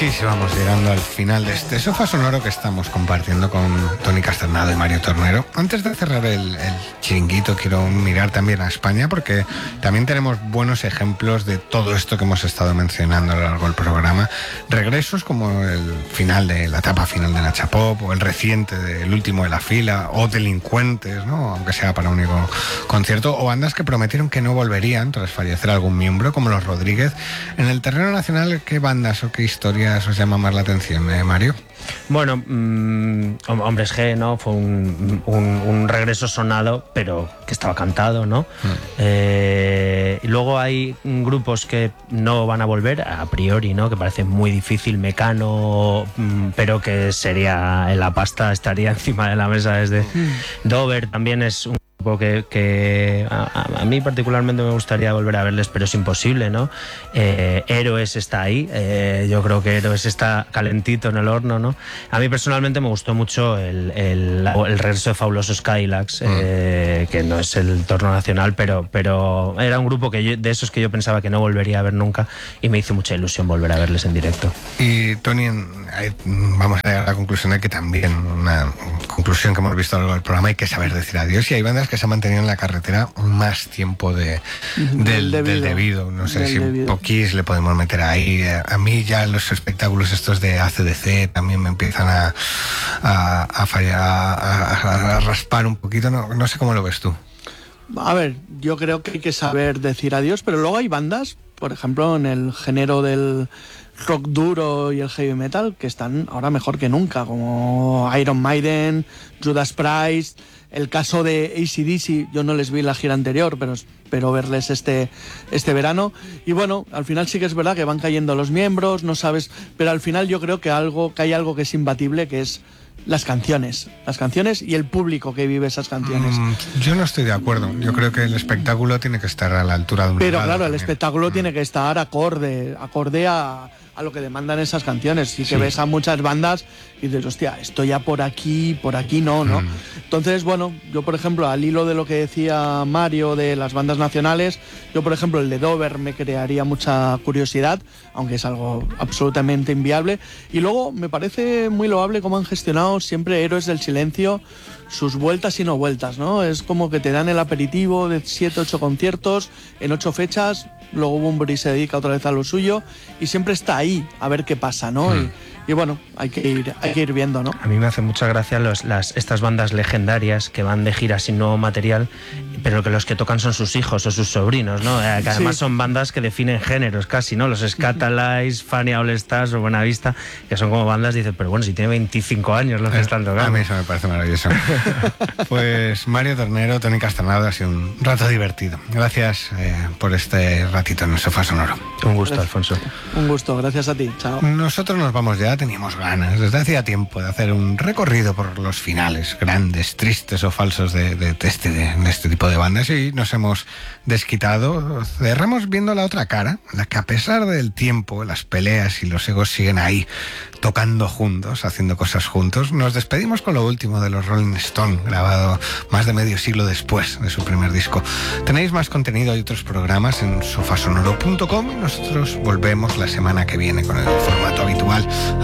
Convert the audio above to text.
Kiss, vamos llegando al final de este sofá sonoro que estamos compartiendo con Toni Casternado y Mario Tornero. Antes de cerrar el chiringuito, quiero mirar también a España, porque también tenemos buenos ejemplos de todo esto que hemos estado mencionando a lo largo del programa. Regresos como el final de la etapa final de Nacha Pop, o el reciente del último de la fila, o Delincuentes, ¿no? Aunque sea para un único concierto, o bandas que prometieron que no volverían tras fallecer algún miembro, como Los Rodríguez. En el terreno nacional, ¿qué bandas o qué historias os llama más la atención, Mario? Bueno, Hombres G, ¿no? Fue un regreso sonado, pero que estaba cantado, ¿no? Y luego hay grupos que no van a volver, a priori, ¿no? Que parece muy difícil, Mecano, pero que sería en la pasta, estaría encima de la mesa desde Dover. También es un grupo que a mí particularmente me gustaría volver a verles, pero es imposible, ¿no? Héroes está ahí, yo creo que Héroes está calentito en el horno, ¿no? A mí personalmente me gustó mucho el regreso de Fabulosos Cadillacs, que no es el torno nacional, pero era un grupo de esos que yo pensaba que no volvería a ver nunca, y me hizo mucha ilusión volver a verles en directo. Y Toni, vamos a llegar a la conclusión de que también, una conclusión que hemos visto a lo largo del programa, hay que saber decir adiós, y hay bandas que se han mantenido en la carretera más tiempo del debido. No sé si Kiss le podemos meter ahí. A mí ya los espectáculos estos de AC/DC también me empiezan a fallar, a raspar un poquito. No sé cómo lo ves tú. A ver, yo creo que hay que saber decir adiós, pero luego hay bandas, por ejemplo, en el género del rock duro y el heavy metal, que están ahora mejor que nunca, como Iron Maiden, Judas Priest. El caso de AC/DC, yo no les vi la gira anterior, pero espero verles este verano. Y bueno, al final sí que es verdad que van cayendo los miembros, no sabes, pero al final yo creo que hay algo que es imbatible, que es las canciones y el público que vive esas canciones. Yo no estoy de acuerdo. Yo creo que el espectáculo tiene que estar a la altura de un Pero claro, también. El espectáculo tiene que estar acorde a lo que demandan esas canciones. Y que ves a muchas bandas y dices, hostia, esto ya por aquí no, ¿no? Entonces, bueno, yo por ejemplo, al hilo de lo que decía Mario de las bandas nacionales, yo por ejemplo el de Dover me crearía mucha curiosidad, aunque es algo absolutamente inviable. Y luego me parece muy loable cómo han gestionado siempre Héroes del Silencio sus vueltas y no vueltas, ¿no? Es como que te dan el aperitivo de 7-8 conciertos en 8 fechas, luego Bunbury se dedica otra vez a lo suyo y siempre está ahí a ver qué pasa, ¿no? Y bueno, hay que ir viendo, ¿no? A mí me hace mucha gracia estas bandas legendarias que van de gira sin nuevo material, pero que los que tocan son sus hijos o sus sobrinos, ¿no? Que además son bandas que definen géneros casi, ¿no? Los Scatalites, Fania All Stars o Buenavista, que son como bandas, dices, pero bueno, si tiene 25 años los que están tocando. A mí eso me parece maravilloso. Pues Mario Tornero, Toni Casternado, ha sido un rato divertido. Gracias por este ratito en el sofá sonoro. Un gusto, Alfonso. Un gusto, gracias a ti. Chao. Nosotros nos vamos ya, teníamos ganas desde hacía tiempo de hacer un recorrido por los finales grandes, tristes o falsos de este tipo de bandas, y nos hemos desquitado. Cerramos viendo la otra cara, la que a pesar del tiempo, las peleas y los egos siguen ahí, tocando juntos, haciendo cosas juntos. Nos despedimos con lo último de los Rolling Stone, grabado más de medio siglo después de su primer disco. Tenéis más contenido y otros programas en sofasonoro.com, y nosotros volvemos la semana que viene con el formato habitual.